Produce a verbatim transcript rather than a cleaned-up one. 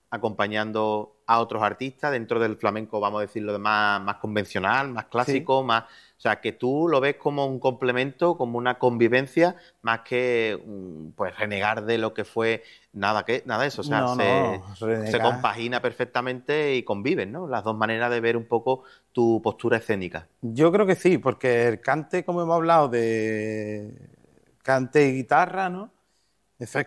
acompañando a otros artistas dentro del flamenco, vamos a decirlo, de más, más convencional, más Sí. clásico, más... O sea, que tú lo ves como un complemento, como una convivencia, más que mm, pues renegar de lo que fue nada que nada de eso. O sea, No, se, no, se renegar. compagina perfectamente y conviven, ¿no? Las dos maneras de ver un poco tu postura escénica. Yo creo que sí, porque el cante, como hemos hablado de cante y guitarra, ¿no? Eso es